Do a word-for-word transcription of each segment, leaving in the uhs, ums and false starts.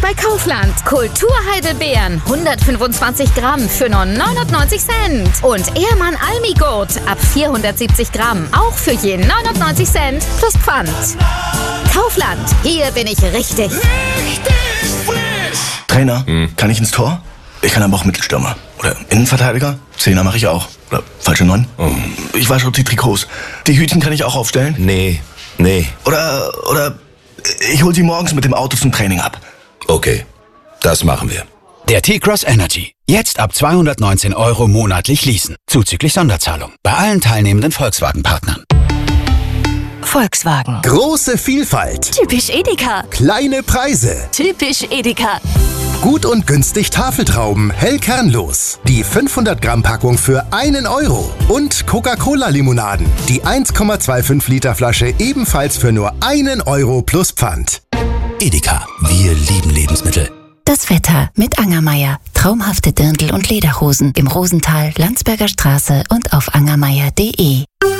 bei Kaufland. Kulturheidelbeeren hundertfünfundzwanzig Gramm für nur neunundneunzig Cent. Und Ehrmann Almigurt ab vierhundertsiebzig Gramm auch für je neunundneunzig Cent plus Pfand. Kaufland, hier bin ich richtig. Richtig frisch! Trainer, hm. kann ich ins Tor? Ich kann aber auch Mittelstürmer. Oder Innenverteidiger? Zehner mache ich auch. Oder falsche Neun? Oh. Ich wasche auch die Trikots. Die Hütchen kann ich auch aufstellen? Nee, nee. Oder, oder ich hol sie morgens mit dem Auto zum Training ab. Okay, das machen wir. Der T-Cross Energy. Jetzt ab zweihundertneunzehn Euro monatlich leasen. Zuzüglich Sonderzahlung. Bei allen teilnehmenden Volkswagen-Partnern. Volkswagen. Große Vielfalt. Typisch Edeka. Kleine Preise. Typisch Edeka. Gut und günstig Tafeltrauben, hell kernlos. Die fünfhundert Gramm Packung für einen Euro. Und Coca-Cola-Limonaden. Die eins Komma fünfundzwanzig Liter Flasche ebenfalls für nur einen Euro plus Pfand. Edeka. Wir lieben Lebensmittel. Das Wetter mit Angermeier. Traumhafte Dirndl- und Lederhosen im Rosental, Landsberger Straße und auf angermeier punkt de.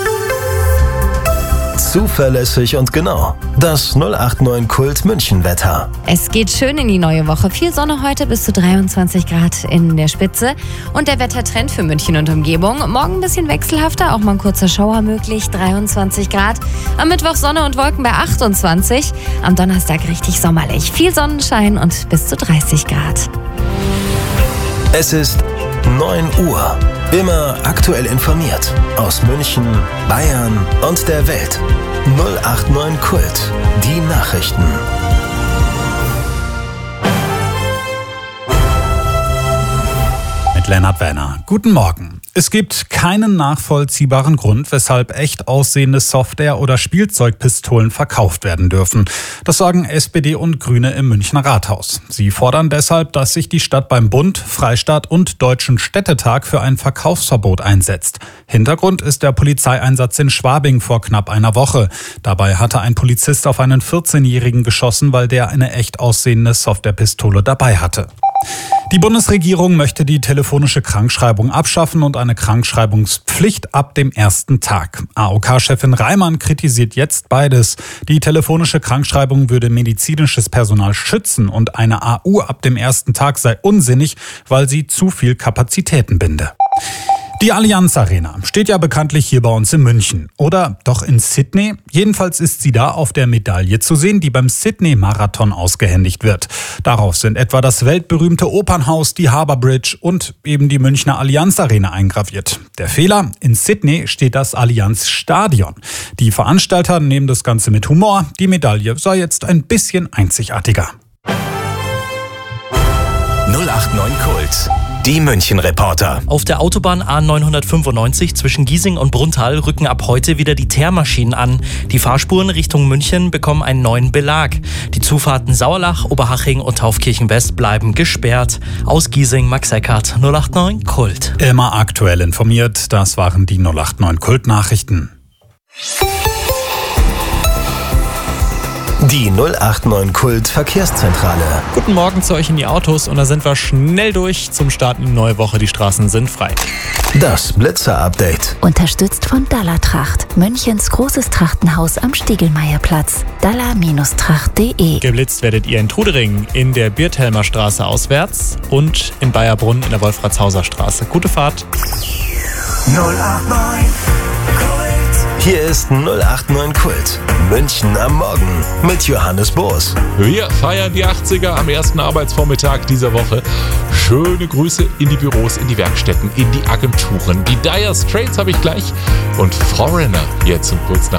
Zuverlässig und genau. Das null acht neun Kult München Wetter. Es geht schön in die neue Woche. Viel Sonne heute, bis zu dreiundzwanzig Grad in der Spitze. Und der Wettertrend für München und Umgebung. Morgen ein bisschen wechselhafter, auch mal ein kurzer Schauer möglich, dreiundzwanzig Grad. Am Mittwoch Sonne und Wolken bei achtundzwanzig. Am Donnerstag richtig sommerlich. Viel Sonnenschein und bis zu dreißig Grad. Es ist neun Uhr. Immer aktuell informiert. Aus München, Bayern und der Welt. null acht neun Kult. Die Nachrichten. Mit Lennart Werner. Guten Morgen. Es gibt keinen nachvollziehbaren Grund, weshalb echt aussehende Software- oder Spielzeugpistolen verkauft werden dürfen. Das sagen S P D und Grüne im Münchner Rathaus. Sie fordern deshalb, dass sich die Stadt beim Bund, Freistaat und Deutschen Städtetag für ein Verkaufsverbot einsetzt. Hintergrund ist der Polizeieinsatz in Schwabing vor knapp einer Woche. Dabei hatte ein Polizist auf einen vierzehnjährigen geschossen, weil der eine echt aussehende Softwarepistole dabei hatte. Die Bundesregierung möchte die telefonische Krankschreibung abschaffen und eine Krankschreibungspflicht ab dem ersten Tag. A O K-Chefin Reimann kritisiert jetzt beides. Die telefonische Krankschreibung würde medizinisches Personal schützen und eine A U ab dem ersten Tag sei unsinnig, weil sie zu viel Kapazitäten binde. Die Allianz Arena steht ja bekanntlich hier bei uns in München. Oder doch in Sydney? Jedenfalls ist sie da auf der Medaille zu sehen, die beim Sydney-Marathon ausgehändigt wird. Darauf sind etwa das weltberühmte Opernhaus, die Harbour Bridge und eben die Münchner Allianz Arena eingraviert. Der Fehler? In Sydney steht das Allianz Stadion. Die Veranstalter nehmen das Ganze mit Humor. Die Medaille sei jetzt ein bisschen einzigartiger. null acht neun Kult. Die München-Reporter. Auf der Autobahn A neunhundertfünfundneunzig zwischen Giesing und Bruntal rücken ab heute wieder die Teermaschinen an. Die Fahrspuren Richtung München bekommen einen neuen Belag. Die Zufahrten Sauerlach, Oberhaching und Taufkirchen West bleiben gesperrt. Aus Giesing, Max Eckert, null acht neun Kult. Immer aktuell informiert, das waren die null acht neun Kult-Nachrichten. Die null acht neun Kult Verkehrszentrale. Guten Morgen zu euch in die Autos und da sind wir schnell durch zum Start in die neue Woche. Die Straßen sind frei. Das Blitzer-Update. Unterstützt von Dalla-Tracht. Münchens großes Trachtenhaus am Stiegelmeierplatz. dalla Tracht punkt de. Geblitzt werdet ihr in Trudering, in der Birthelmer Straße auswärts und in Bayerbrunn in der Wolfratshauser Straße. Gute Fahrt. null acht neun Hier ist null acht neun Kult. München am Morgen mit Johannes Boos. Wir feiern die achtziger am ersten Arbeitsvormittag dieser Woche. Schöne Grüße in die Büros, in die Werkstätten, in die Agenturen. Die Dire Straits habe ich gleich und Foreigner jetzt um kurz nach